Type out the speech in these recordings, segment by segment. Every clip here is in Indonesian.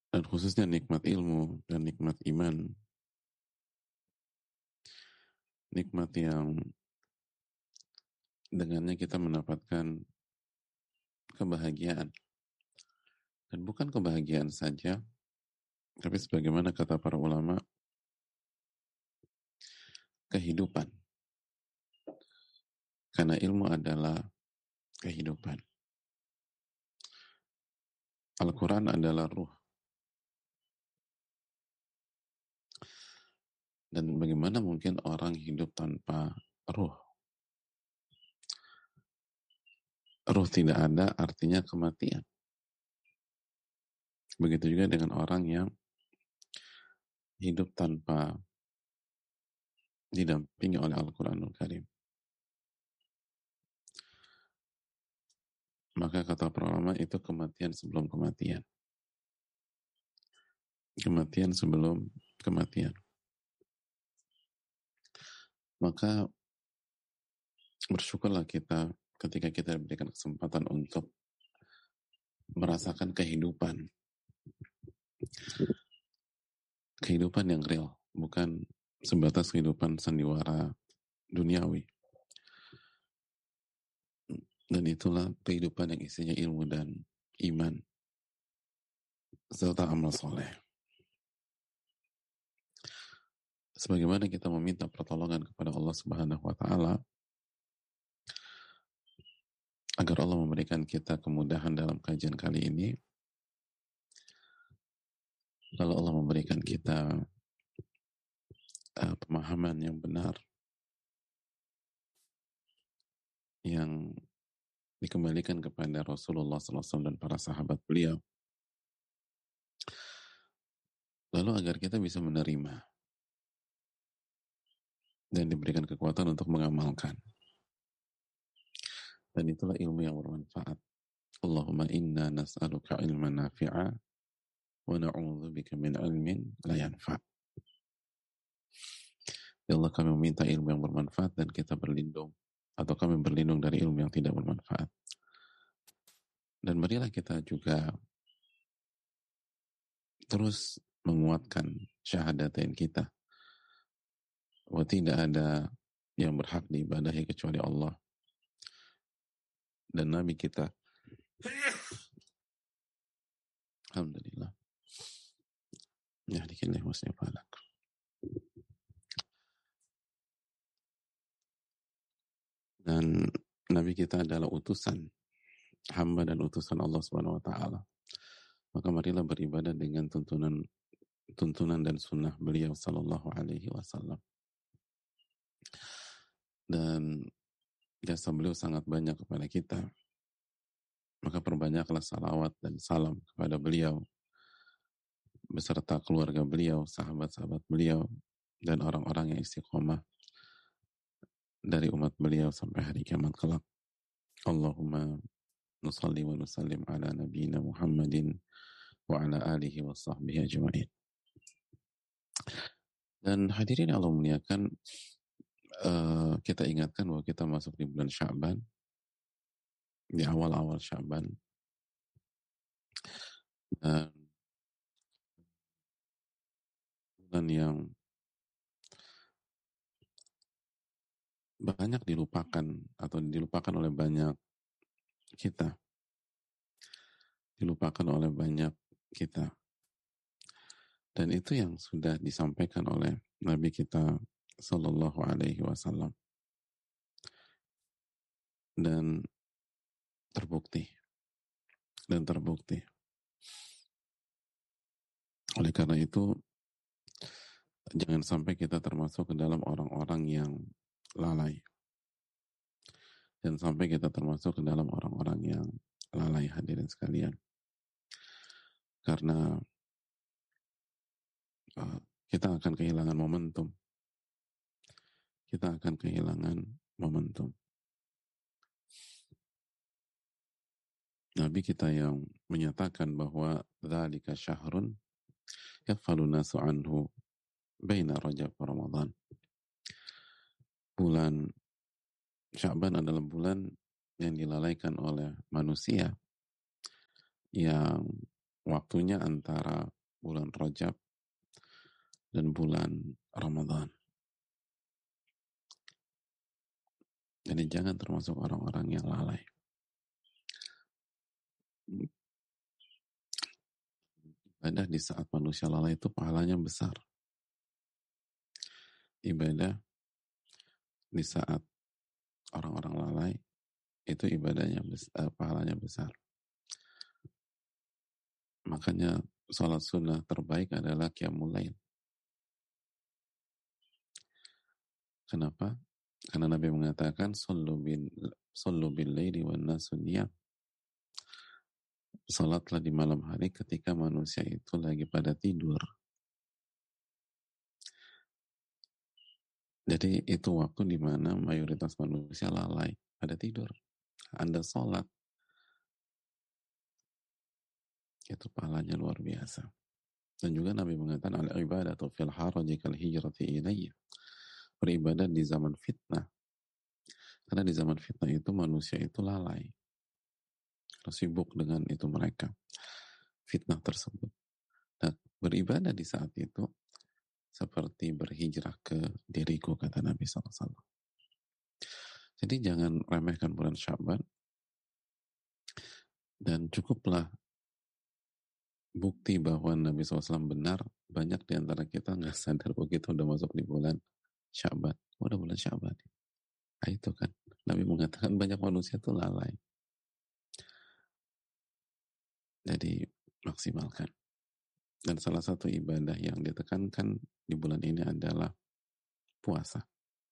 dan khususnya nikmat ilmu dan nikmat iman, nikmat yang dengannya kita mendapatkan kebahagiaan, dan bukan kebahagiaan saja, tapi sebagaimana kata para ulama, kehidupan, karena ilmu adalah kehidupan. Al-Quran adalah ruh, dan bagaimana mungkin orang hidup tanpa ruh? Ruh tidak ada artinya kematian. Begitu juga dengan orang yang hidup tanpa didampingi oleh Al-Quranul Karim. Maka kata para ulama itu kematian sebelum kematian. Kematian sebelum kematian. Maka bersyukurlah kita ketika kita diberikan kesempatan untuk merasakan kehidupan. Kehidupan yang real, bukan sebatas kehidupan sandiwara duniawi. Dan itulah kehidupan yang isinya ilmu dan iman serta amal soleh. Sebagaimana kita meminta pertolongan kepada Allah Subhanahu wa taala agar Allah memberikan kita kemudahan dalam kajian kali ini, lalu Allah memberikan kita pemahaman yang benar yang dikembalikan kepada Rasulullah SAW dan para sahabat beliau, lalu agar kita bisa menerima dan diberikan kekuatan untuk mengamalkan. Dan itulah ilmu yang bermanfaat. Allahumma inna nas'aluka ilman nafi'a wa na'udzubika min ilmin la yanfa'. Ya Allah, kami meminta ilmu yang bermanfaat dan kita berlindung, atau kami berlindung dari ilmu yang tidak bermanfaat. Dan marilah kita juga terus menguatkan syahadatain kita, bahwa tidak ada yang berhak diibadahi kecuali Allah dan Nabi kita. Alhamdulillah. Yahdikillah muslim falak. Dan Nabi kita adalah utusan, hamba dan utusan Allah Subhanahu wa taala. Maka marilah beribadah dengan tuntunan dan sunnah beliau sallallahu alaihi wasallam. Dan jasa beliau sangat banyak kepada kita. Maka perbanyaklah salawat dan salam kepada beliau beserta keluarga beliau, sahabat-sahabat beliau, dan orang-orang yang istiqomah dari umat beliau sampai hari kiamat kelak. Allahumma nusalli wa nusallim ala nabiyyina Muhammadin wa ala alihi wa sahbihi ajma'in. Dan hadirin Allah muliakan, kita ingatkan bahwa kita masuk di bulan Sya'ban, di awal-awal Sya'ban, dan bulan yang banyak dilupakan atau dilupakan oleh banyak kita, dan itu yang sudah disampaikan oleh Nabi kita Sallallahu Alaihi Wasallam, dan terbukti. Oleh karena itu, jangan sampai kita termasuk ke dalam orang-orang yang lalai. Jangan sampai kita termasuk ke dalam orang-orang yang lalai, hadirin sekalian. Karena kita akan kehilangan momentum. Nabi kita yang menyatakan bahwa dzalika syahrun yaghfalu nasu anhu baina Rajab wa Ramadan. Bulan Sya'ban adalah bulan yang dilalaikan oleh manusia, yang waktunya antara bulan Rajab, dan bulan Ramadan. Jadi jangan termasuk orang-orang yang lalai. Ibadah di saat manusia lalai itu pahalanya besar. Ibadah di saat orang-orang lalai itu ibadahnya pahalanya besar. Makanya salat sunnah terbaik adalah qiyamul lail. Kenapa? Karena Nabi mengatakan sallu bil laili wan nasu niyam. Salatlah di malam hari ketika manusia itu lagi pada tidur. Jadi itu waktu di mana mayoritas manusia lalai pada tidur. Anda salat, itu pahalanya luar biasa. Dan juga Nabi mengatakan al-ibadatu fil haraji kal hijrati ilayya. Beribadah di zaman fitnah. Karena di zaman fitnah itu manusia itu lalai. Sibuk dengan itu mereka. Fitnah tersebut. Nah, beribadah di saat itu seperti berhijrah ke diriku, kata Nabi SAW. Jadi jangan remehkan bulan Sya'ban, dan cukuplah bukti bahwa Nabi SAW benar. Banyak di antara kita nggak sadar bahwa kita udah masuk di bulan Sya'ban. Udah bulan Sya'ban. Nah itu kan, Nabi mengatakan banyak manusia itu lalai. Jadi maksimalkan. Dan salah satu ibadah yang ditekankan di bulan ini adalah puasa.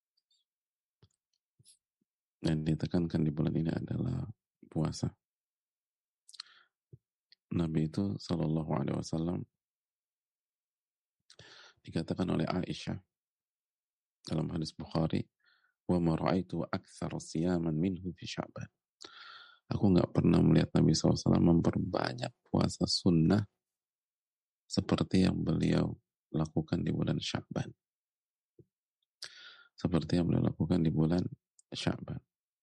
Dan ditekankan di bulan ini adalah puasa. Nabi itu Shallallahu Alaihi Wasallam dikatakan oleh Aisyah dalam hadis Bukhari, wa ma ra'aitu aktsar siyaman minhu fi Sya'ban. Aku nggak pernah melihat Nabi SAW memperbanyak puasa sunnah seperti yang beliau lakukan di bulan Sya'ban. Seperti yang beliau lakukan di bulan Sya'ban.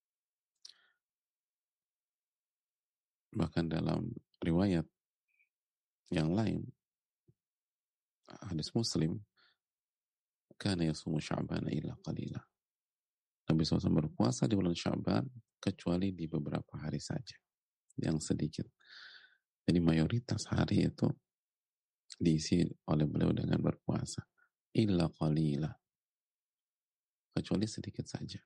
Bahkan dalam riwayat yang lain, hadis Muslim, kana yasumu Sya'bana illa qalila. Nabi SAW berpuasa di bulan Sya'ban kecuali di beberapa hari saja, yang sedikit. Jadi mayoritas hari itu diisi oleh beliau dengan berpuasa. Illa qalila. Kecuali sedikit saja.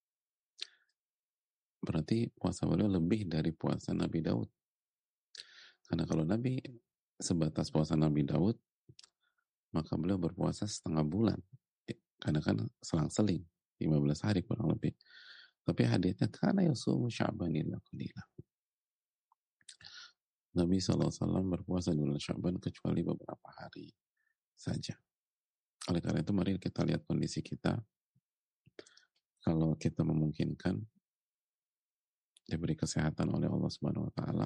Berarti puasa beliau lebih dari puasa Nabi Daud. Karena kalau Nabi sebatas puasa Nabi Daud, maka beliau berpuasa setengah bulan. Karena kan selang-seling, 15 hari kurang lebih. Tapi haditsnya karena yasumu Sya'ban illa qalila. Nabi SAW berpuasa di bulan Sya'ban kecuali beberapa hari saja. Oleh karena itu mari kita lihat kondisi kita. Kalau kita memungkinkan, diberi kesehatan oleh Allah Subhanahu wa taala,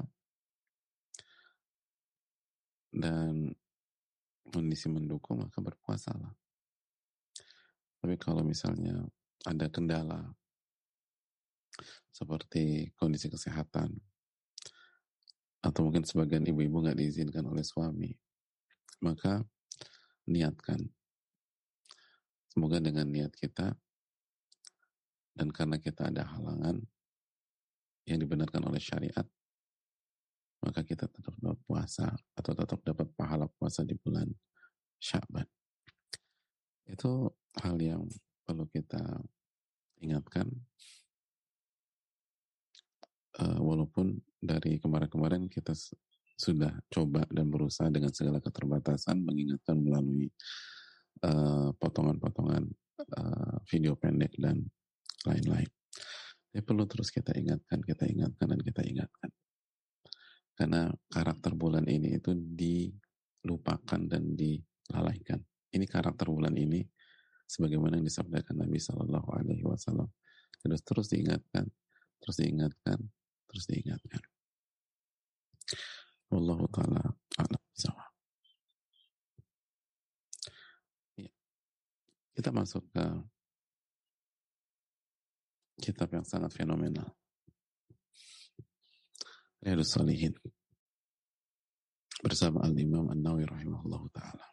dan kondisi mendukung, maka berpuasalah. Tapi kalau misalnya ada kendala seperti kondisi kesehatan, atau mungkin sebagian ibu-ibu nggak diizinkan oleh suami, maka niatkan. Semoga dengan niat kita, dan karena kita ada halangan yang dibenarkan oleh syariat, maka kita tetap dapat puasa atau tetap dapat pahala puasa di bulan Sya'ban. Itu hal yang perlu kita ingatkan, walaupun dari kemarin-kemarin kita sudah coba dan berusaha dengan segala keterbatasan mengingatkan melalui potongan-potongan video pendek dan lain-lain. Tapi perlu terus kita ingatkan, dan kita ingatkan. Karena karakter bulan ini itu dilupakan dan dilalaikan. Ini karakter bulan ini, sebagaimana yang disabdakan Nabi Shallallahu Alaihi Wasallam, terus diingatkan, terus diingatkan, terus diingatkan. Wallahu taala a'lam bishawab. Ya, kita masuk ke kitab yang sangat fenomenal, Riyadhus Shalihin. bersama Al-Imam An-Nawawi rahimahullah ta'ala.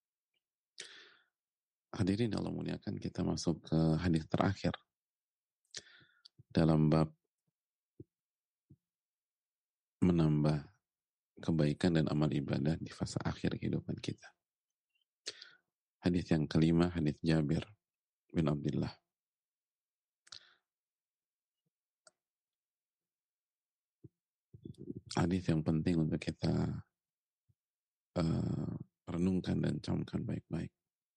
Hadirin Allah muliakan, kita masuk ke hadis terakhir dalam bab menambah kebaikan dan amal ibadah di fase akhir kehidupan kita. Hadis yang kelima, hadis Jabir bin Abdullah. Hadis yang penting untuk kita renungkan dan camkan baik-baik.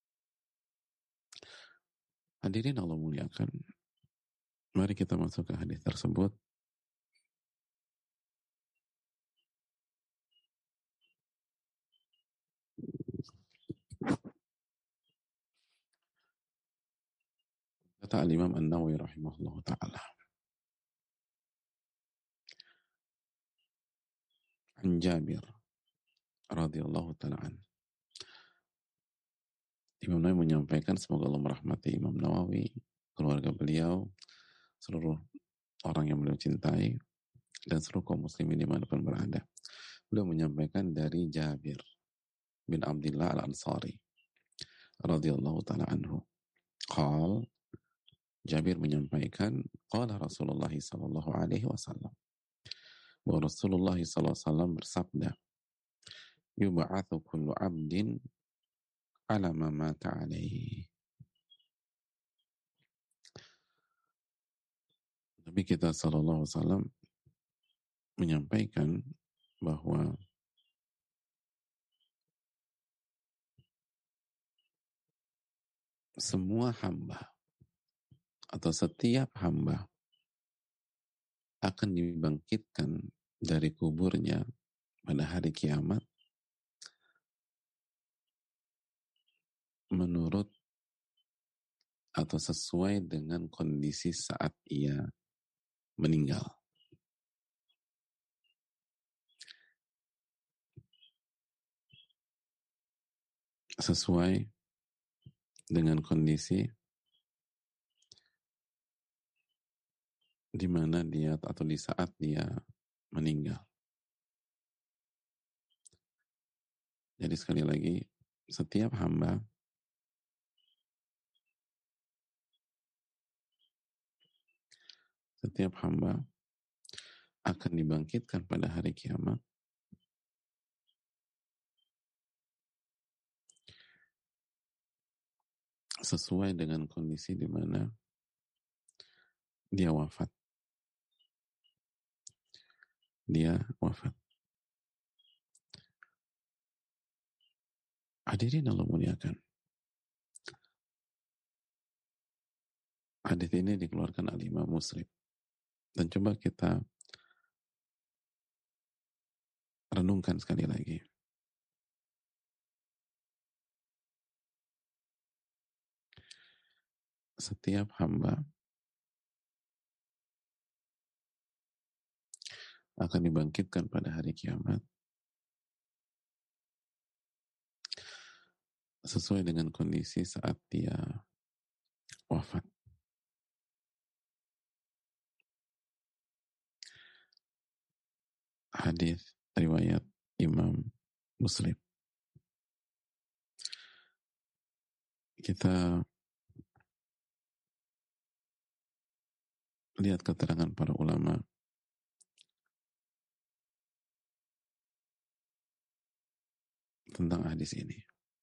Hadirin Allah muliakan, mari kita masuk ke hadis tersebut. Kata Al-Imam An-Nawawi rahimahullah ta'ala, an Jabir radhiyallahu ta'ala an. Imam Nawawi menyampaikan, semoga Allah merahmati Imam Nawawi, keluarga beliau, seluruh orang yang beliau cintai, dan seluruh kaum muslimin dimanapun berada. Beliau menyampaikan dari Jabir bin Abdullah Al-Ansari radhiyallahu ta'ala anhu. Jabir menyampaikan, qala Rasulullah sallallahu alaihi wasallam, bahwa Rasulullah sallallahu alaihi wasallam bersabda, yub'atsu kullu 'abdin 'ala ma mata 'alaihi. Nabi kita sallallahu alaihi wasallam menyampaikan bahwa semua hamba atau setiap hamba akan dibangkitkan dari kuburnya pada hari kiamat menurut atau sesuai dengan kondisi saat ia meninggal. Sesuai dengan kondisi di mana dia atau di saat dia meninggal. Jadi sekali lagi, setiap hamba akan dibangkitkan pada hari kiamat sesuai dengan kondisi di mana dia wafat. Hadirin Allah muliakan. Hadis ini dikeluarkan oleh Imam Muslim. Dan coba kita renungkan sekali lagi. Setiap hamba akan dibangkitkan pada hari kiamat sesuai dengan kondisi saat dia wafat. Hadis riwayat Imam Muslim. Kita lihat keterangan para ulama tentang hadis ini.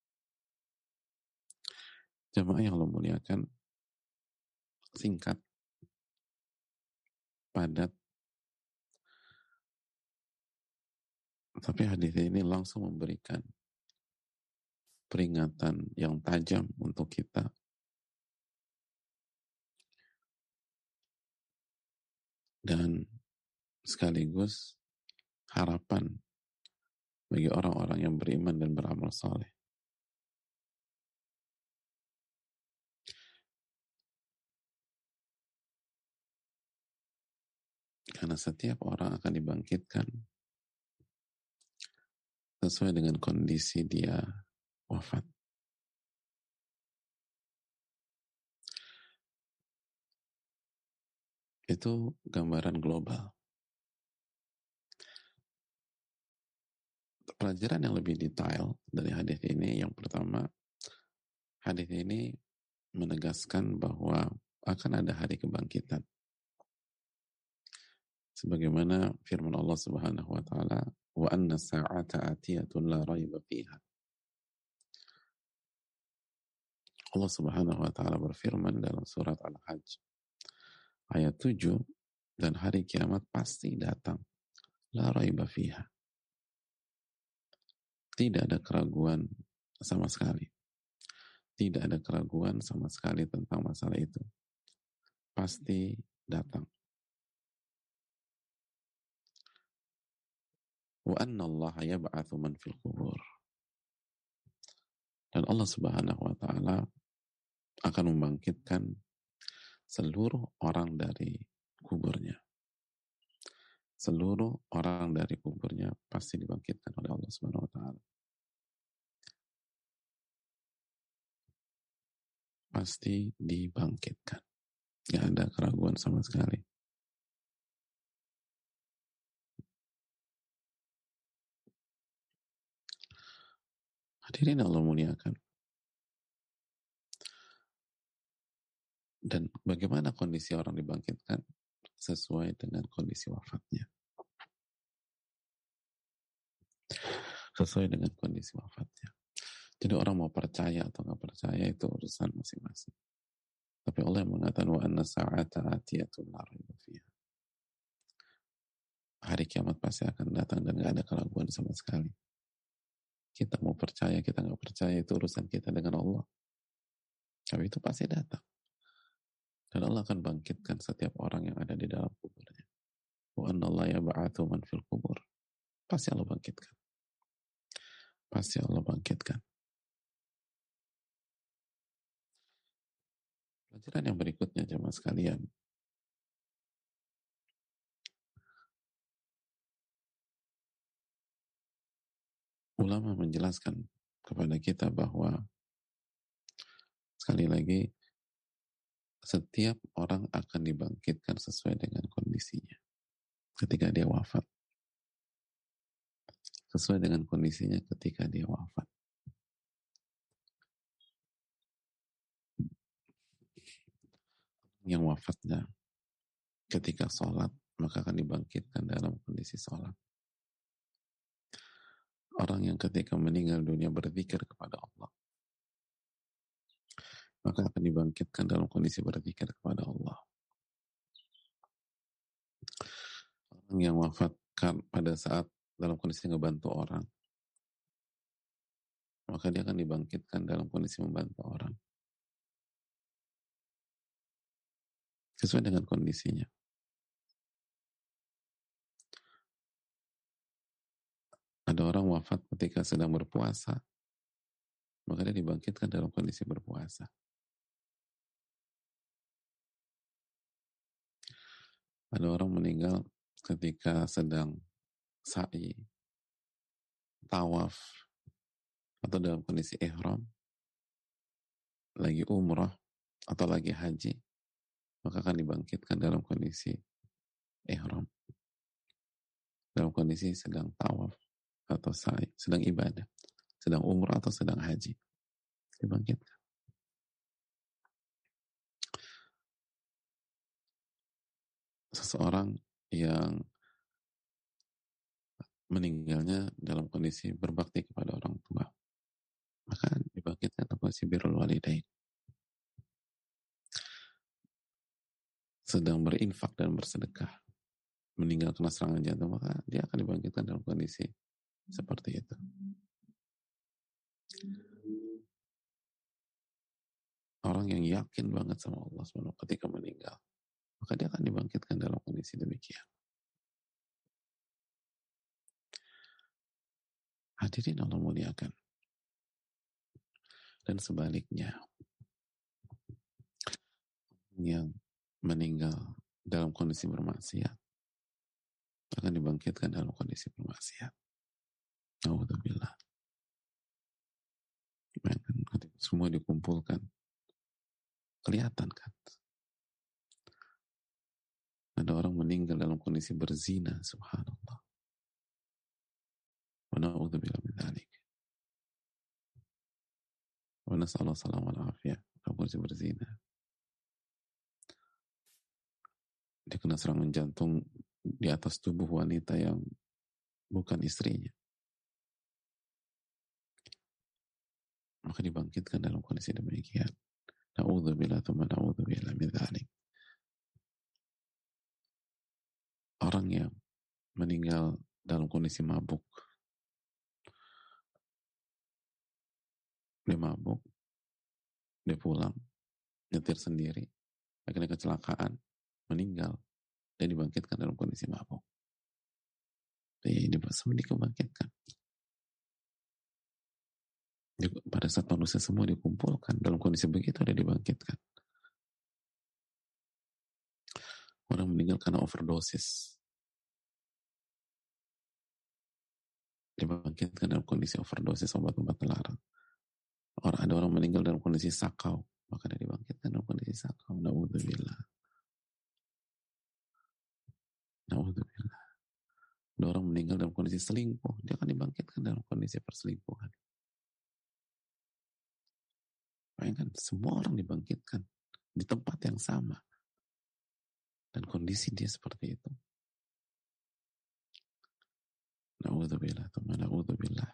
Jamaah yang Allah muliakan, singkat, padat, tapi hadis ini langsung memberikan peringatan yang tajam untuk kita dan sekaligus harapan bagi orang-orang yang beriman dan beramal saleh. Karena setiap orang akan dibangkitkan sesuai dengan kondisi dia wafat. Itu gambaran global. Pelajaran yang lebih detail dari hadis ini, yang pertama, hadis ini menegaskan bahwa akan ada hari kebangkitan. Sebagaimana firman Allah Subhanahu wa taala, "Wa anna sa'ata atiyatun la raiba fiha." Allah Subhanahu wa taala berfirman dalam surat Al-Hajj ayat 7, dan hari kiamat pasti datang. La raiba fiha. Tidak ada keraguan sama sekali. Tidak ada keraguan sama sekali tentang masalah itu. Pasti datang. Wa anna Allah yab'atsu man fil qubur. Dan Allah Subhanahu wa taala akan membangkitkan seluruh orang dari kuburnya. Seluruh orang dari kuburnya pasti dibangkitkan oleh Allah Subhanahu wa taala. Pasti dibangkitkan. Gak ada keraguan sama sekali. Hadirin Allah muliakan. Dan bagaimana kondisi orang dibangkitkan? Sesuai dengan kondisi wafatnya. Sesuai dengan kondisi wafatnya. Jadi orang mau percaya atau nggak percaya itu urusan masing-masing. Tapi Allah yang mengatakan wa anna sa'ata atiyatun la raiba fiha. Hari kiamat pasti akan datang dan nggak ada keraguan sama sekali. Kita mau percaya, kita nggak percaya, itu urusan kita dengan Allah. Tapi itu pasti datang. Dan Allah akan bangkitkan setiap orang yang ada di dalam kuburnya. Wa anna Allah yab'atsu man fil kubur. Pasti Allah bangkitkan. Pasti Allah bangkitkan. Pelajaran yang berikutnya jemaah sekalian. Ulama menjelaskan kepada kita bahwa sekali lagi setiap orang akan dibangkitkan sesuai dengan kondisinya ketika dia wafat. Sesuai dengan kondisinya ketika dia wafat. Yang wafatnya ketika sholat, maka akan dibangkitkan dalam kondisi sholat. Orang yang ketika meninggal dunia berzikir kepada Allah, maka akan dibangkitkan dalam kondisi berzikir kepada Allah. Orang yang wafat pada saat dalam kondisi ngebantu orang, maka dia akan dibangkitkan dalam kondisi membantu orang. Sesuai dengan kondisinya. Ada orang wafat ketika sedang berpuasa, maka dia dibangkitkan dalam kondisi berpuasa. Ada orang meninggal ketika sedang sa'i, tawaf, atau dalam kondisi ihram, lagi umrah, atau lagi haji, maka akan dibangkitkan dalam kondisi ihram. Dalam kondisi sedang tawaf, atau sa'i, sedang ibadah, sedang umrah atau sedang haji. Dibangkitkan. Seseorang yang meninggalnya dalam kondisi berbakti kepada orang tua, maka dibangkitkan dalam kondisi birrul walidain. Sedang berinfak dan bersedekah, meninggal kena serangan jantung, maka dia akan dibangkitkan dalam kondisi seperti itu. Orang yang yakin banget sama Allah SWT ketika meninggal, maka dia akan dibangkitkan dalam kondisi demikian. Hadirin Allah muliakan. Dan sebaliknya, yang meninggal dalam kondisi bermaksiat akan dibangkitkan dalam kondisi bermaksiat. Alhamdulillah. Semua dikumpulkan. Kelihatan kan? Ada orang meninggal dalam kondisi berzina, subhanallah. Wa na'udzubillah min dzalik. Wa nas'alullah salam wal afiyah. Walaupun si berzina. Dia kena serangan jantung di atas tubuh wanita yang bukan istrinya. Maka dibangkitkan dalam kondisi demikian. Na'udzubillah thumma na'udzubillah min dzalik. Orang yang meninggal dalam kondisi mabuk, dia mabuk, dia pulang, nyetir sendiri, akhirnya kecelakaan, meninggal, dan dibangkitkan dalam kondisi mabuk. Dia semua dibangkitkan. Pada saat manusia semua dikumpulkan dalam kondisi begitu, dia dibangkitkan. Orang meninggal karena overdosis, dibangkitkan dalam kondisi overdosis obat-obat terlarang. Ada orang meninggal dalam kondisi sakau, maka dia dibangkitkan dalam kondisi sakau. Na'udzubillah. Na'udzubillah. Ada orang meninggal dalam kondisi selingkuh, dia akan dibangkitkan dalam kondisi perselingkuhan. Bayangkan, semua orang dibangkitkan di tempat yang sama. Dan kondisi dia seperti itu. Na'udzubillah, teman, na'udzubillah.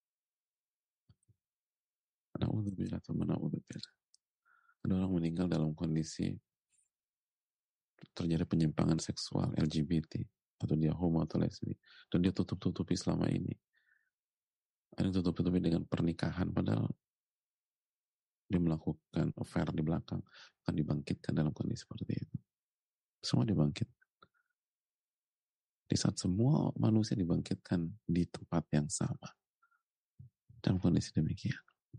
Na'udzubillah, teman, na'udzubillah. Ada orang meninggal dalam kondisi terjadi penyimpangan seksual LGBT, atau dia homo atau lesbi, dan dia tutup-tutupi selama ini. Ada yang tutup-tutupi dengan pernikahan, padahal dia melakukan affair di belakang, akan dibangkitkan dalam kondisi seperti itu. Semua dibangkit. Di saat semua manusia dibangkitkan di tempat yang sama, dalam kondisi demikian.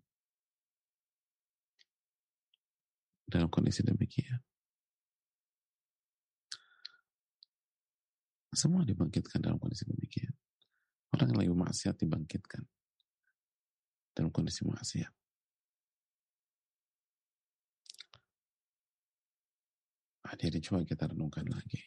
Dalam kondisi demikian. Semua dibangkitkan dalam kondisi demikian. Orang yang lagi maksiat dibangkitkan dalam kondisi maksiat. Hadirin, coba kita renungkan lagi.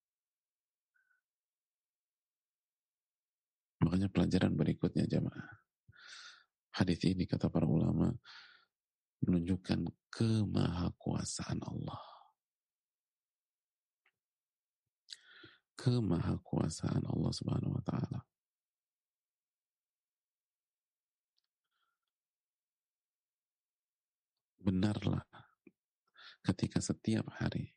Makanya pelajaran berikutnya jamaah. Hadis ini kata para ulama menunjukkan kemahakuasaan Allah. Kemahakuasaan Allah Subhanahu wa taala. Benarlah ketika setiap hari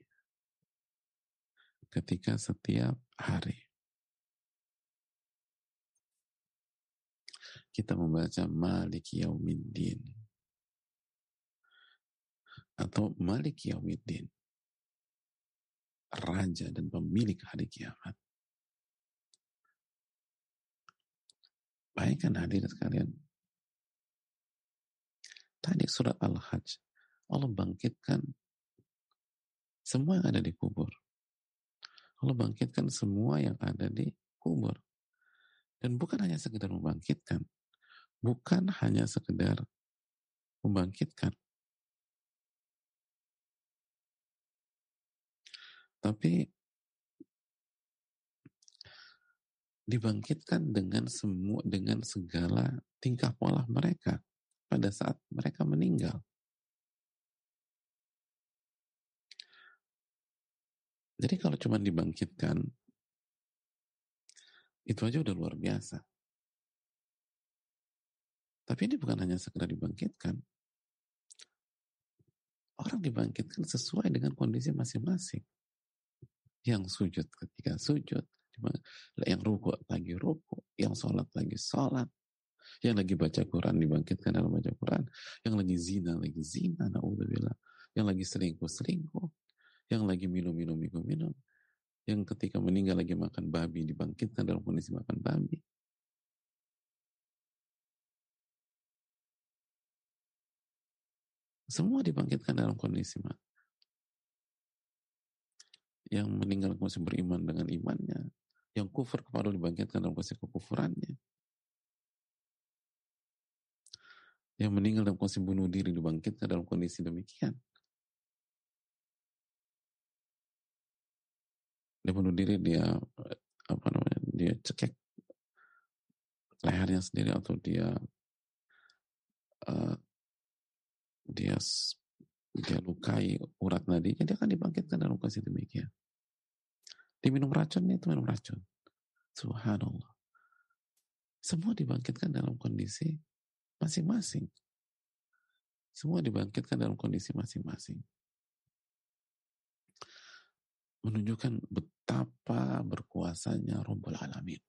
kita membaca Malik Yaumiddin atau Malik Yaumiddin, Raja dan pemilik hari kiamat. Bayangkan hadirin sekalian, tadi surat Al-Hajj, Allah bangkitkan semua yang ada di kubur. Allah bangkitkan semua yang ada di kubur. Dan bukan hanya sekedar membangkitkan, tapi dibangkitkan dengan segala tingkah pola mereka pada saat mereka meninggal. Jadi kalau cuma dibangkitkan, itu aja udah luar biasa. Tapi ini bukan hanya sekedar dibangkitkan. Orang dibangkitkan sesuai dengan kondisi masing-masing. Yang sujud ketika sujud, yang ruku lagi ruku, yang sholat lagi sholat, yang lagi baca Quran dibangkitkan dalam baca Quran, yang lagi zina, na'udzubillah, yang lagi selingkuh, yang lagi minum, yang ketika meninggal lagi makan babi dibangkitkan dalam kondisi makan babi. Semua dibangkitkan dalam kondisi yang meninggal masih beriman dengan imannya, yang kufur kepada dibangkitkan dalam kondisi kekufurannya, yang meninggal dalam kondisi bunuh diri dibangkitkan dalam kondisi demikian. Dia bunuh diri, dia cekek lehernya sendiri atau uh, dia dia lukai urat nadinya, dia akan dibangkitkan dalam kondisi demikian. Diminum racun, itu minum racun. Subhanallah. Semua dibangkitkan dalam kondisi masing-masing. Semua dibangkitkan dalam kondisi masing-masing. Menunjukkan betapa berkuasanya Rabbul Alamin.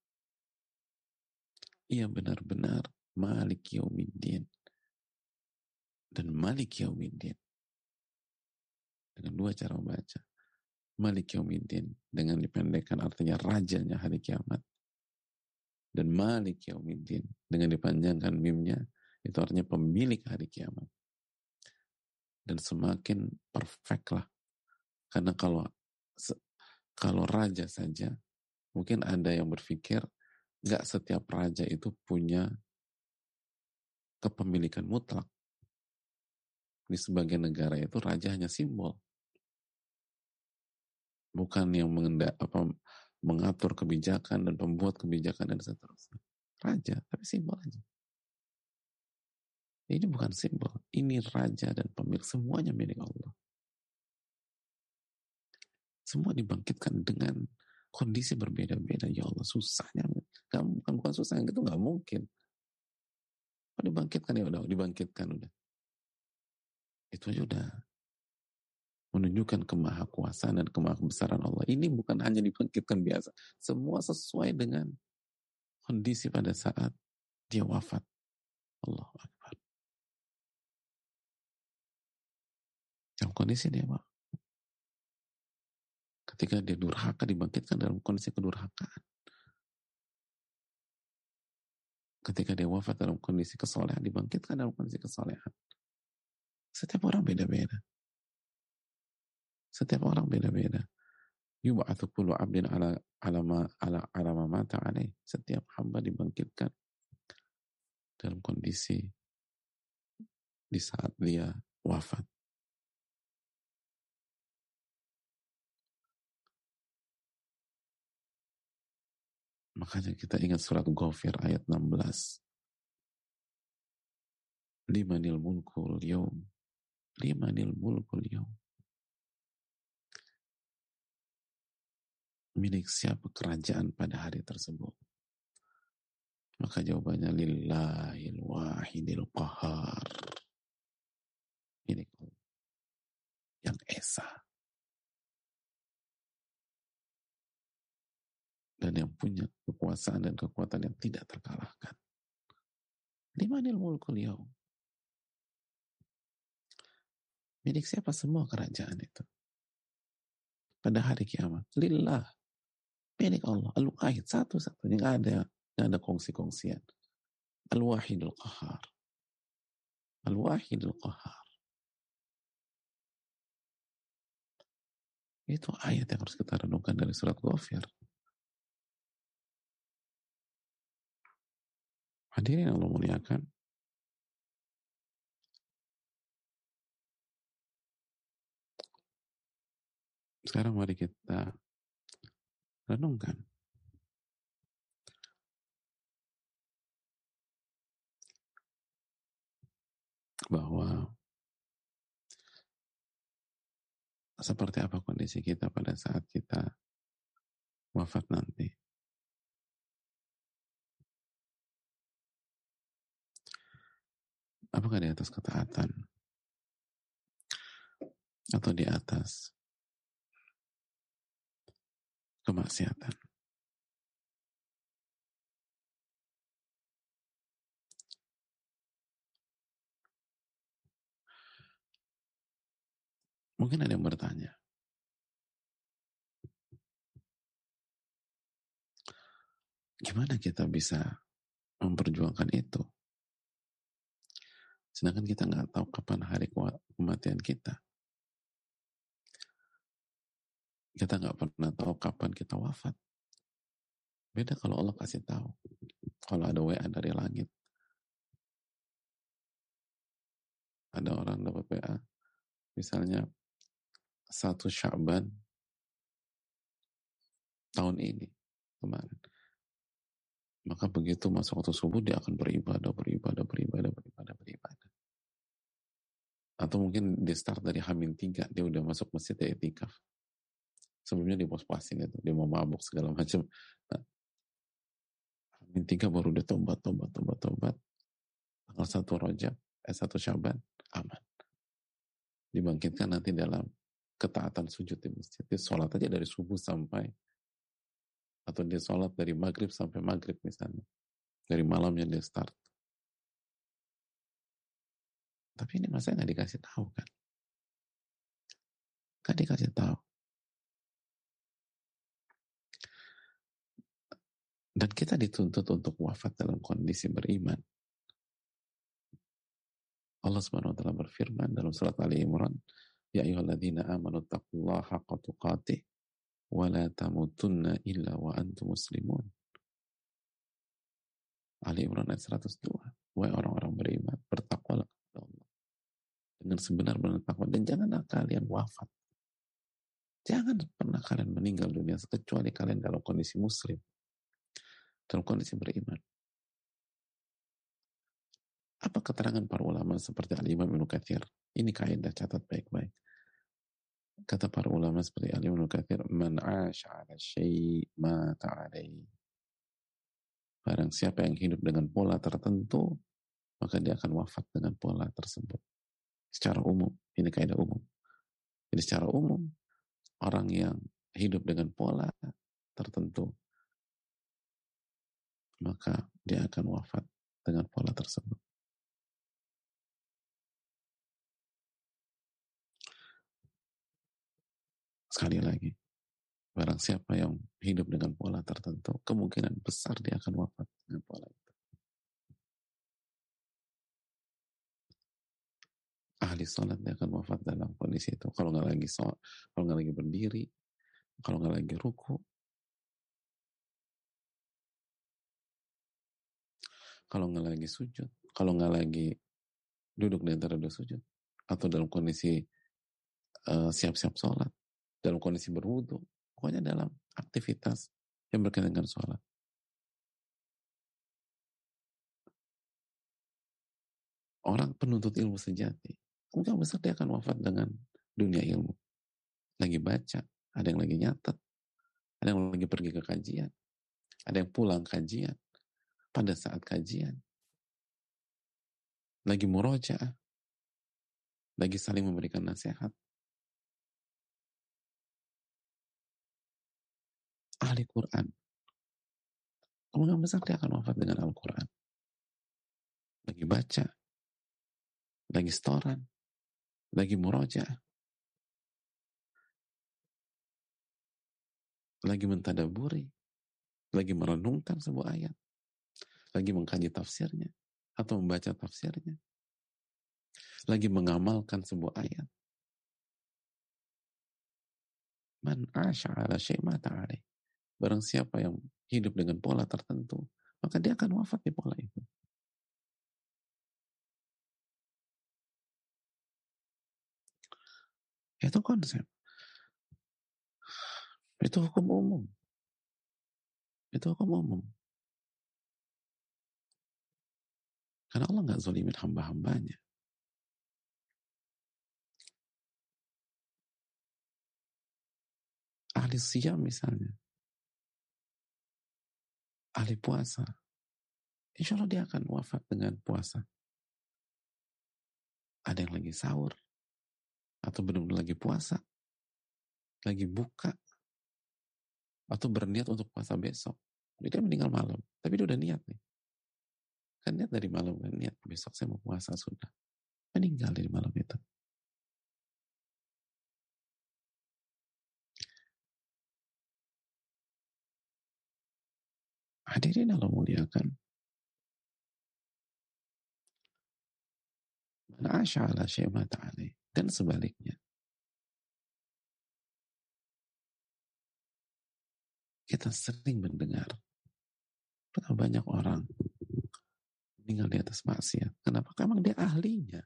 Ia benar-benar Malik Yaumiddin. Dan Malik Yaumiddin. Dengan dua cara membaca. Malik Yaumiddin dengan dipendekkan artinya rajanya hari kiamat. Dan Malik Yaumiddin dengan dipanjangkan mimnya itu artinya pemilik hari kiamat. Dan semakin perfect lah. Karena kalau raja saja, mungkin ada yang berpikir nggak setiap raja itu punya kepemilikan mutlak. Di sebagian negara itu raja hanya simbol, bukan yang mengatur kebijakan dan pembuat kebijakan dan seterusnya. Raja, tapi simbol aja. Ini bukan simbol, ini raja dan pemilik, semuanya milik Allah. Semua dibangkitkan dengan kondisi berbeda-beda. Ya Allah, susahnya. Bukan susah, yang itu nggak mungkin. Kalau dibangkitkan, ya udah, dibangkitkan udah. Itu aja udah menunjukkan kemahakuasaan dan kemahabesaran Allah. Ini bukan hanya dibangkitkan biasa. Semua sesuai dengan kondisi pada saat dia wafat. Allahu Akbar. Dalam kondisi dia wafat. Ketika dia durhaka, dibangkitkan dalam kondisi kedurhakaan. Ketika dia wafat dalam kondisi kesolehan, dibangkitkan dalam kondisi kesolehan. Setiap orang beda-beda. Setiap orang beda-beda. Yub'atsu kullu 'abdin ala ma mata alaih. Setiap hamba dibangkitkan dalam kondisi di saat dia wafat. Makanya kita ingat surat Ghafir ayat 16. Limanil mulkul yaum. Limanil mulkul yaum. Milik siapa kerajaan pada hari tersebut? Maka jawabannya lillahil wahidil qahar. Milik Allah yang esa dan yang punya kekuasaan dan kekuatan yang tidak terkalahkan. Limanil mulkul yaum. Milik siapa semua kerajaan itu? Pada hari kiamat. Lillah. Milik Allah. Al-Wahid. Satu-satunya. Nggak ada kongsi-kongsian. Al-Wahidul Qahar. Al-Wahidul Qahar. Itu ayat yang harus kita renungkan dari surat Ghafir. Hadirin Allah muliakan. Sekarang mari kita renungkan. Bahwa seperti apa kondisi kita pada saat kita wafat nanti. Apakah di atas ketaatan? Atau di atas kemaksiatan? Mungkin ada yang bertanya, gimana kita bisa memperjuangkan itu? Sedangkan kita nggak tahu kapan hari kematian kita. Kita nggak pernah tahu kapan kita wafat. Beda kalau Allah kasih tahu. Kalau ada WA dari langit. Ada orang dapat WA, misalnya 1 Sya'ban tahun ini, kemarin. Maka begitu masuk waktu subuh dia akan beribadah. Atau mungkin dia start dari Hamin 3, dia udah masuk masjid ya itikaf. Sebelumnya dia puas-puasin itu, dia mau mabuk segala macam. Nah, Hamin 3 baru dia tobat. Tanggal 1 Rajab, 1 Syaban, aman. Dibangkitkan nanti dalam ketaatan sujud di masjid. Dia sholat aja dari subuh sampai, atau dia sholat dari maghrib sampai maghrib misalnya. Dari malamnya dia start. Tapi ini masa nggak dikasih tahu kan? Kan dikasih tahu. Dan kita dituntut untuk wafat dalam kondisi beriman. Allah Subhanahu wa taala berfirman dalam surat Ali Imran, "Ya ayyuhalladzina amanu taqullaha haqqa tuqatih wa la tamutunna illa wa antum muslimun." Ali Imran ayat 102. Wahai orang-orang beriman, bertakwalah kepada Allah dengan sebenar-benar takwa dan janganlah kalian wafat. Jangan pernah kalian meninggal dunia kecuali kalian dalam kondisi muslim, dalam kondisi beriman. Apa keterangan para ulama seperti Al-Imam Ibnu Katsir? Ini kaidah, catat baik-baik. Kata para ulama seperti Al-Imam Ibnu Katsir, "Man 'asha 'ala syai' mata 'alaihi." Barang siapa yang hidup dengan pola tertentu, maka dia akan wafat dengan pola tersebut. Secara umum, ini kaidah umum. Jadi secara umum, orang yang hidup dengan pola tertentu, maka dia akan wafat dengan pola tersebut. Sekali lagi, barang siapa yang hidup dengan pola tertentu, kemungkinan besar dia akan wafat dengan pola itu. Ahli sholat dia akan wafat dalam kondisi itu. Kalau nggak lagi sholat, kalau nggak lagi berdiri, kalau nggak lagi ruku, kalau nggak lagi sujud, kalau nggak lagi duduk di antara dua sujud, atau dalam kondisi siap-siap sholat, dalam kondisi berwudu, pokoknya dalam aktivitas yang berkaitan dengan sholat. Orang penuntut ilmu sejati, mungkin besar dia akan wafat dengan dunia ilmu. Lagi baca, ada yang lagi nyatet, ada yang lagi pergi ke kajian, ada yang pulang kajian, pada saat kajian, lagi murojaah, lagi saling memberikan nasihat. Ahli Quran, kemungkinan besar dia akan wafat dengan Al-Quran. Lagi baca, lagi setoran, lagi murojaah, lagi mentadaburi, lagi merenungkan sebuah ayat, lagi mengkaji tafsirnya, atau membaca tafsirnya, lagi mengamalkan sebuah ayat. Man asya ala syai' mata alaih. Barang siapa yang hidup dengan pola tertentu, maka dia akan wafat di pola itu. Itu konsep. Itu hukum umum. Itu hukum umum. Karena Allah nggak zalimin hamba-hambanya. Ahli siyam misalnya, ahli puasa, insya Allah dia akan wafat dengan puasa. Ada yang lagi sahur, atau benar-benar lagi puasa, lagi buka, atau berniat untuk puasa besok. Jadi dia meninggal malam, tapi dia udah niat nih. Kan niat dari malam, kan niat besok saya mau puasa sudah. Meninggal dari malam itu. Hadirin Allah muliakan. Man asya ala syai' mata alaih. Dan sebaliknya. Kita sering mendengar betapa banyak orang meninggal di atas maksiat. Kenapa? Karena emang dia ahlinya.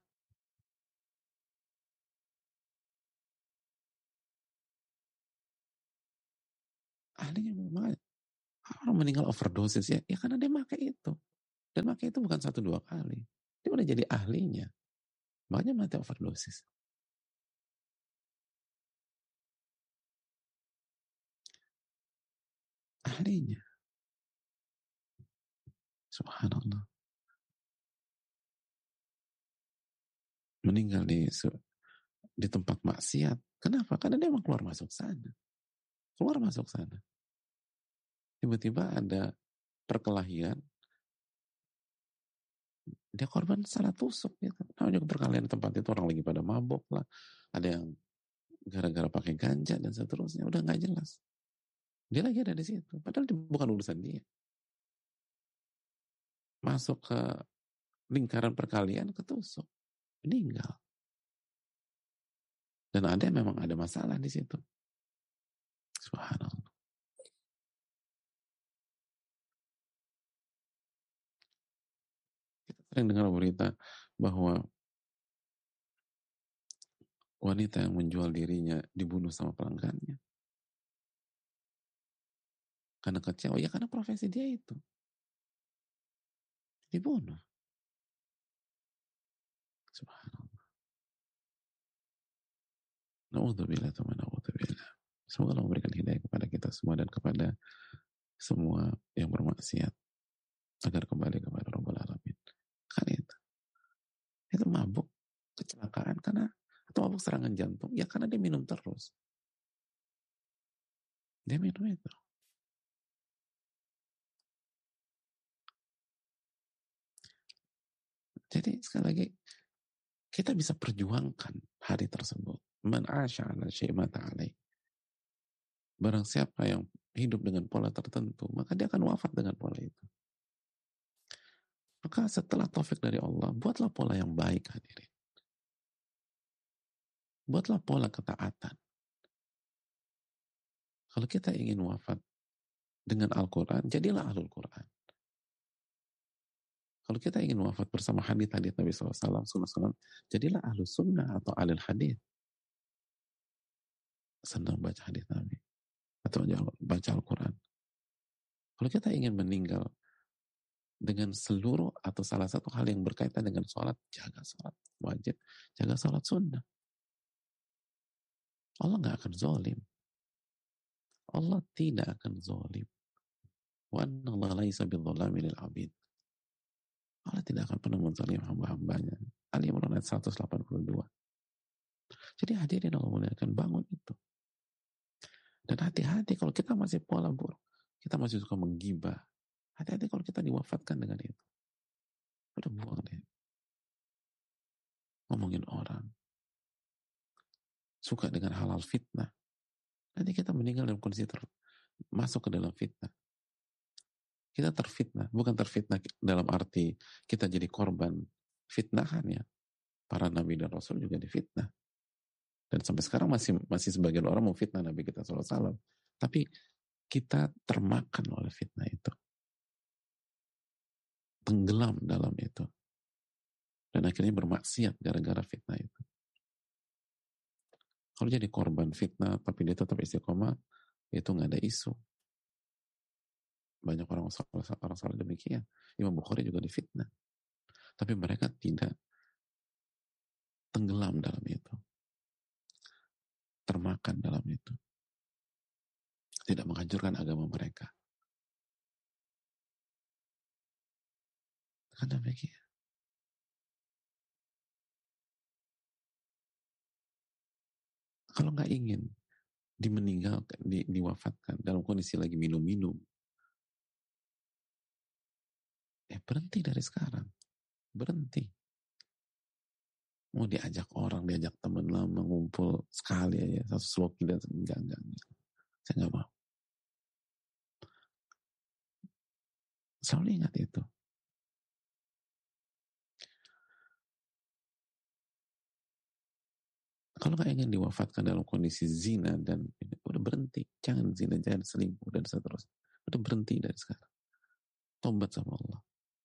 Ahlinya memang Orang meninggal overdosis ya karena dia pakai itu. Dan pakai itu bukan satu dua kali. Dia udah jadi ahlinya. Makanya mati overdosis. Ahlinya. Subhanallah. Meninggal di tempat maksiat. Kenapa? Karena dia emang keluar masuk sana. Keluar masuk sana. Tiba-tiba ada perkelahian, dia korban salah tusuk gitu. Namanya juga perkelahian di tempat itu orang lagi pada mabok lah. Ada yang gara-gara pakai ganja dan seterusnya. Udah nggak jelas. Dia lagi ada di situ. Padahal bukan urusan dia. Masuk ke lingkaran perkalian ketusuk. Meninggal. Dan ada memang ada masalah di situ. Subhanallah. Kita sering dengar berita bahwa wanita yang menjual dirinya dibunuh sama pelanggannya. Karena kecewa. Ya karena profesi dia itu. Dibunuh. Subhanallah. Na'udzubillah teman na'udzubillah. Semoga Allah memberikan hidayah kepada kita semua dan kepada semua yang bermaksiat agar kembali kepada Rabbul Alamin. Kan itu mabuk, kecelakaan karena atau mabuk serangan jantung, ya karena dia minum terus. Dia minum itu. Jadi sekali lagi kita bisa perjuangkan hari tersebut. Man asya ala syi'mata alaih. Barang siapa yang hidup dengan pola tertentu, maka dia akan wafat dengan pola itu. Maka setelah taufik dari Allah, buatlah pola yang baik hadirin. Buatlah pola ketaatan. Kalau kita ingin wafat dengan Al-Quran, jadilah ahlul Quran. Kalau kita ingin wafat bersama hadith-hadith Nabi SAW, jadilah ahlus sunnah atau ahlul hadith. Senang baca hadith Nabi. Atau baca Al-Quran. Kalau kita ingin meninggal dengan seluruh atau salah satu hal yang berkaitan dengan sholat, jaga sholat wajib, jaga sholat sunnah. Allah nggak akan zolim. Allah tidak akan zolim. Wa anna Allah laisa bidzalami lil abid. Allah tidak akan pernah menzalim hamba-hambanya. Ali Imran ayat 182. Jadi hadirin Allah muliakan, bangun itu. Dan hati-hati kalau kita masih pola buruk. Kita masih suka menggibah. Hati-hati kalau kita diwafatkan dengan itu. Udah buang deh. Ngomongin orang. Suka dengan halal fitnah. Nanti kita meninggal dalam kondisi masuk ke dalam fitnah. Kita terfitnah. Bukan terfitnah dalam arti kita jadi korban fitnahan ya. Para nabi dan rasul juga difitnah. Dan sampai sekarang masih sebagian orang mau fitnah Nabi kita SAW. Tapi kita termakan oleh fitnah itu. Tenggelam dalam itu. Dan akhirnya bermaksiat gara-gara fitnah itu. Kalau jadi korban fitnah, tapi dia tetap istiqomah, itu nggak ada isu. Banyak orang salah demikian. Imam Bukhari juga difitnah. Tapi mereka tidak tenggelam dalam itu. Termakan dalam itu. Tidak menghancurkan agama mereka. Kan demikian. Kalau nggak ingin dimeninggalkan, diwafatkan dalam kondisi lagi minum-minum, berhenti dari sekarang. Berhenti. Mau diajak orang, diajak teman lama, ngumpul sekali aja, satu sloki dan enggak. Saya nggak mau. Selalu ingat itu. Kalau nggak ingin diwafatkan dalam kondisi zina dan udah berhenti, jangan zina, jangan selingkuh dan seterusnya. Udah berhenti dari sekarang. Tobat sama Allah.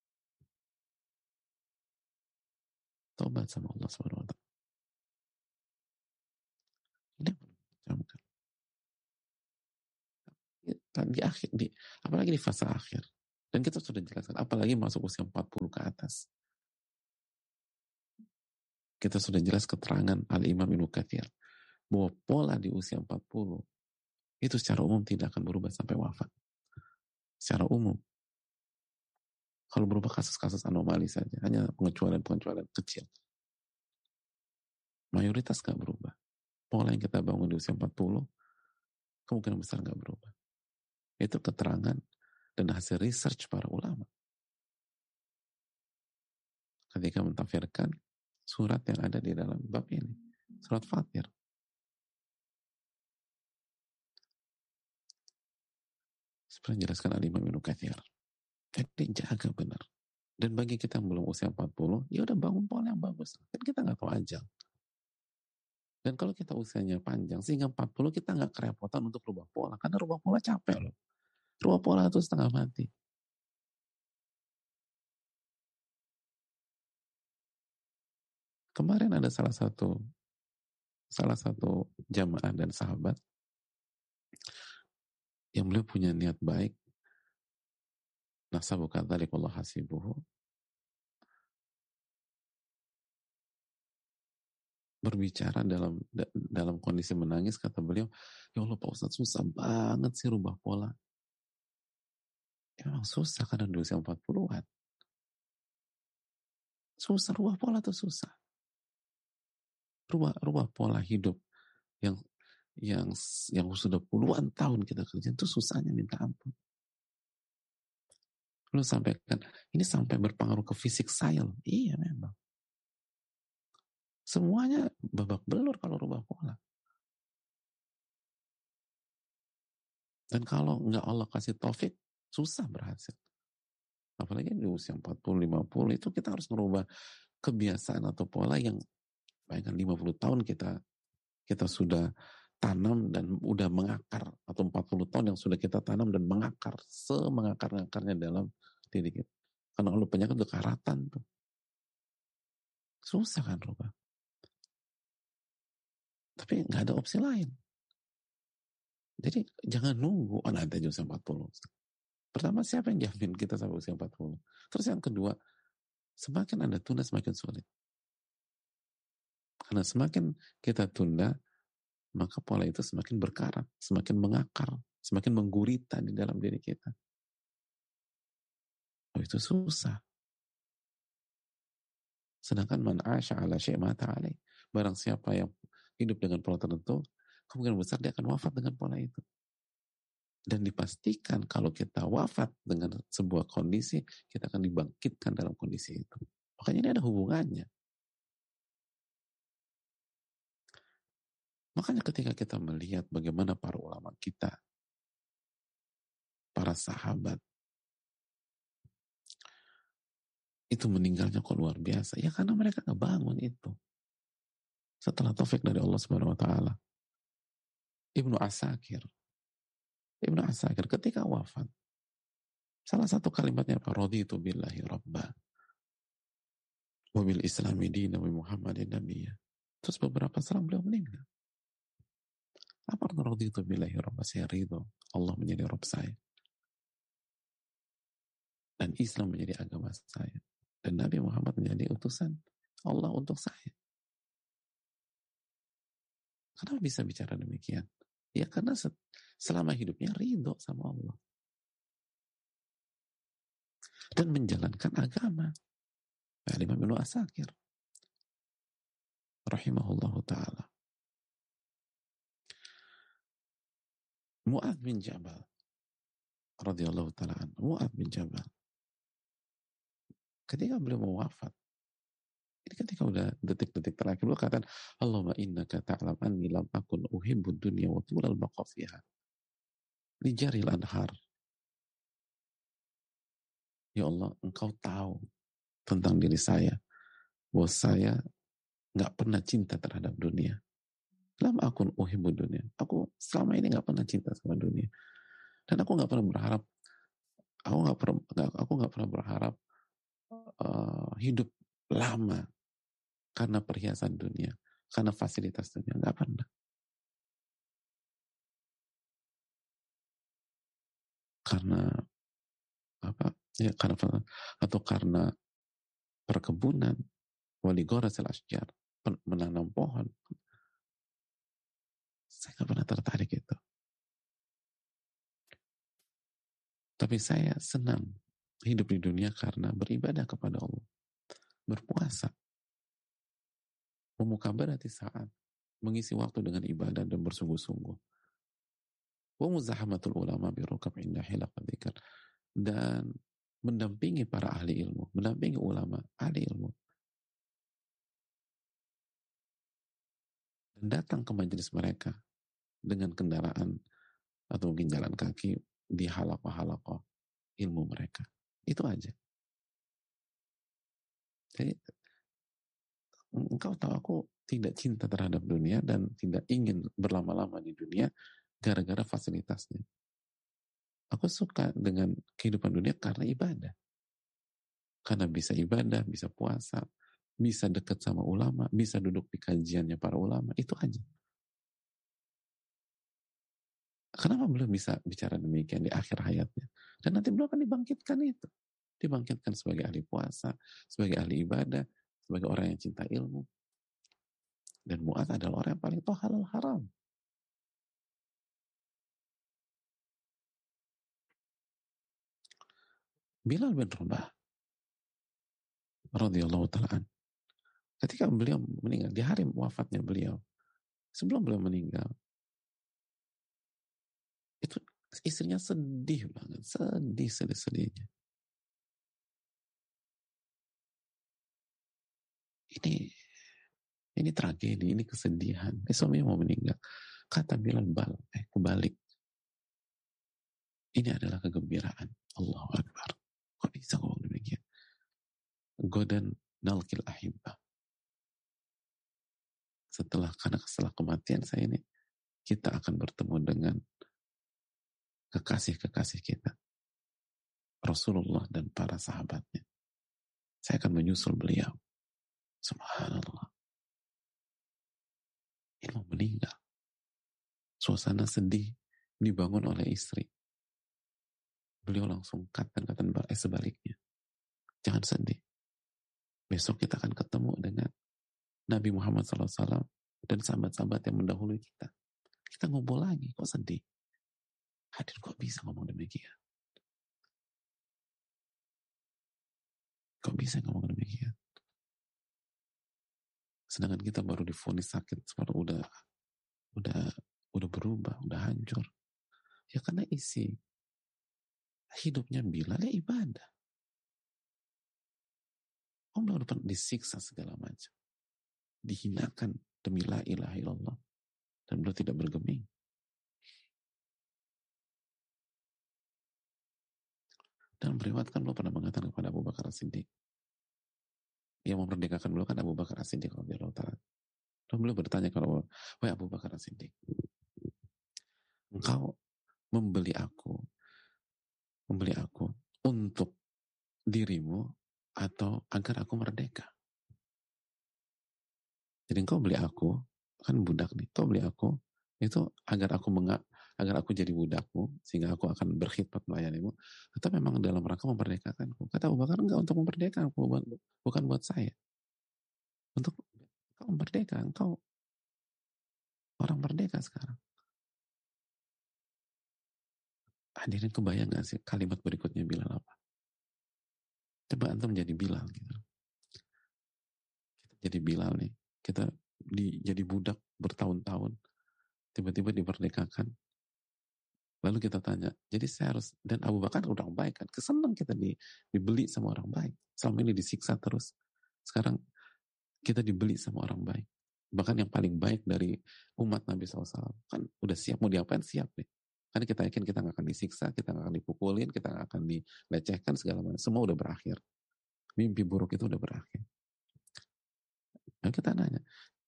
Tobat sama Allah Subhanahu wa taala. Ini Di akhir, apalagi di fase akhir. Dan kita sudah jelaskan, apalagi masuk usia 40 ke atas. Kita sudah jelas keterangan Al-Imam Ibnu Katsir bahwa pola di usia 40 itu secara umum tidak akan berubah sampai wafat. Secara umum. Kalau berubah kasus-kasus anomali saja, hanya pengecualian-pengecualian kecil. Mayoritas gak berubah. Pola yang kita bangun di usia 40, kemungkinan besar gak berubah. Itu keterangan dan hasil research para ulama. Ketika mentafsirkan surat yang ada di dalam bab ini. Surat Fatir. Seperti yang jelaskan Al-Imam Ibnu Katsir. Jadi jaga benar. Dan bagi kita yang belum usia 40, ya udah bangun pola yang bagus. Kan kita nggak tahu ajal. Dan kalau kita usianya panjang, sehingga 40 kita nggak kerepotan untuk rubah pola. Karena rubah pola capek loh. Rubah pola itu setengah mati. Kemarin ada salah satu jamaah dan sahabat yang beliau punya niat baik. Nasabu kadzalikallahu hasibuhu. Berbicara dalam kondisi menangis, kata beliau, ya Allah Pak Ustadz, susah banget sih rubah pola. Ya, memang susah karena di usia 40-an. Susah, rubah pola tuh susah. Rubah pola hidup yang yang yang sudah puluhan tahun kita kerjain itu susahnya minta ampun. Lu sampaikan, ini sampai berpengaruh ke fisik saya loh. Iya memang. Semuanya babak belur kalau rubah pola. Dan kalau nggak Allah kasih taufik, susah berhasil. Apalagi di usia 40, 50, itu kita harus merubah kebiasaan atau pola yang bayangkan 50 tahun kita sudah tanam dan udah mengakar, atau 40 tahun yang sudah kita tanam dan mengakar, semengakar-ngakarnya dalam diri kita. Karena kalau penyakit itu karatan tuh. Susah kan rubah. Tapi nggak ada opsi lain. Jadi jangan nunggu, oh nanti aja usia 40. Pertama, siapa yang jamin kita sampai usia 40? Terus yang kedua, semakin Anda tunda semakin sulit. Karena semakin kita tunda, maka pola itu semakin berkarat, semakin mengakar, semakin menggurita di dalam diri kita. Oh, itu susah. Sedangkan man asya ala syai' mata alaih. Barang siapa yang hidup dengan pola tertentu, kemungkinan besar dia akan wafat dengan pola itu. Dan dipastikan kalau kita wafat dengan sebuah kondisi, kita akan dibangkitkan dalam kondisi itu. Makanya ini ada hubungannya. Makanya ketika kita melihat bagaimana para ulama kita, para sahabat, itu meninggalnya kok luar biasa. Ya karena mereka ngebangun itu. Setelah taufik dari Allah Subhanahu wa taala. Ibnu Asakir ketika wafat, salah satu kalimatnya apa? Raditu billahi rabba wa bil islami dina wa Muhammadin nabiyya. Terus beberapa serang beliau meninggal. Apa arti raditu billahi rabba? Saya ridho Allah menjadi Rabb saya. Dan Islam menjadi agama saya. Dan Nabi Muhammad menjadi utusan Allah untuk saya. Kenapa bisa bicara demikian? Ya karena selama hidupnya ridho sama Allah. Dan menjalankan agama. Imam Ibnu Asakir rahimahullahu ta'ala. Mu'adz bin Jabal radhiyallahu ta'ala anhu. Mu'adz bin Jabal ketika beliau mau wafat, ini ketika udah detik-detik terakhir, beliau katakan, Allahumma innaka ta'lam anni lam akun uhibbud dunya wa tulal baqa fiha li jaril anhar. Ya Allah, engkau tahu tentang diri saya bahwa saya nggak pernah cinta terhadap dunia. Lam akun uhibbud dunya. Aku selama ini nggak pernah cinta sama dunia. Dan aku nggak pernah berharap, aku nggak pernah berharap hidup lama karena perhiasan dunia, karena fasilitas dunia, nggak pernah. karena apa ya, karena atau karena perkebunan, waligorasil asjar, menanam pohon. Saya nggak pernah tertarik itu. Tapi saya senang hidup di dunia karena beribadah kepada Allah, berpuasa, memukabaratis saat, mengisi waktu dengan ibadah dan bersungguh-sungguh. Wa muzahamatul ulama birukab indah hilaqad dzikr, dan mendampingi para ahli ilmu, mendampingi ulama, ahli ilmu, dan datang ke majelis mereka dengan kendaraan atau mungkin jalan kaki di halaqah-halaqah ilmu mereka. Itu aja. Jadi engkau tahu aku tidak cinta terhadap dunia dan tidak ingin berlama-lama di dunia gara-gara fasilitasnya. Aku suka dengan kehidupan dunia karena ibadah. Karena bisa ibadah, bisa puasa, bisa dekat sama ulama, bisa duduk di kajiannya para ulama. Itu aja. Kenapa belum bisa bicara demikian di akhir hayatnya? Dan nanti belum akan dibangkitkan itu. Dibangkitkan sebagai ahli puasa, sebagai ahli ibadah, sebagai orang yang cinta ilmu. Dan Mu'adz adalah orang yang paling tahu halal haram. Bilal bin Rabah radhiyallahu ta'ala, ketika beliau meninggal, di hari wafatnya beliau, sebelum beliau meninggal, itu istrinya sedih banget, sedih-sedihnya. Ini ini tragedi, ini kesedihan. Suaminya mau meninggal. Kata Bilal, kebalik. Ini adalah kegembiraan. Allahu Akbar. Kok bisa ngomong demikian? Godan nalkil ahibah. Karena setelah kematian saya ini, kita akan bertemu dengan kekasih-kekasih kita. Rasulullah dan para sahabatnya. Saya akan menyusul beliau. Subhanallah. Ini mau meninggal. Suasana sedih dibangun oleh istri. Beliau langsung katakan sebaliknya. Jangan sedih. Besok kita akan ketemu dengan Nabi Muhammad SAW dan sahabat-sahabat yang mendahului kita. Kita ngobrol lagi, kok sedih? Hadir, kok bisa ngomong demikian? Kok bisa ngomong demikian? Sedangkan kita baru divonis sakit, udah berubah, udah hancur. Ya karena isi hidupnya Bilal ya ibadah. Allah udah disiksa segala macam. Dihinakan demi la ilaha illallah. Dan beliau tidak bergeming. Dan meriwayatkan beliau pernah mengatakan kepada Abu Bakar As-Siddiq. Yang memerdekakan beliau kan Abu Bakar As-Siddiq radhiyallahu ta'ala. Dan beliau bertanya kalau, wahai Abu Bakar As-Siddiq, engkau membeli aku untuk dirimu atau agar aku merdeka? Jadi engkau beli aku, kan budak nih, kau beli aku itu agar aku jadi budakmu sehingga aku akan berkhidmat melayanimu, atau memang dalam rangka memerdekakanku? Kata Abu Bakar, enggak, untuk memerdekakanku, bukan buat saya. Untuk engkau merdeka, engkau orang merdeka sekarang. Hadirin, kebayang gak sih kalimat berikutnya Bilal apa? Coba antum jadi Bilal gitu. Kita jadi Bilal nih, kita jadi budak bertahun-tahun, tiba-tiba dimerdekakan. Lalu kita tanya, jadi saya harus, dan Abu Bakar udah baik kan, kesenang kita dibeli sama orang baik. Selama ini disiksa terus. Sekarang kita dibeli sama orang baik. Bahkan yang paling baik dari umat Nabi SAW. Kan udah siap, mau diapain siap nih. Karena kita yakin kita gak akan disiksa, kita gak akan dipukulin, kita gak akan dilecehkan, segala macam. Semua udah berakhir. Mimpi buruk itu udah berakhir. Nah kita nanya,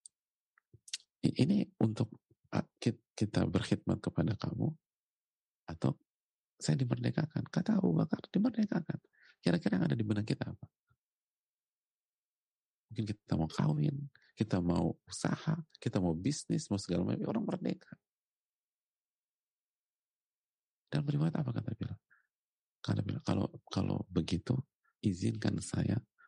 ini untuk kita berkhidmat kepada kamu, atau saya dimerdekakan? Kata Abu Bakar, dimerdekakan. Kira-kira yang ada di benak kita apa? Mungkin kita mau kawin, kita mau usaha, kita mau bisnis, mau segala macam. Orang merdeka. Dan beribadah apa kata Bilal? Kalau kalau begitu, izinkan saya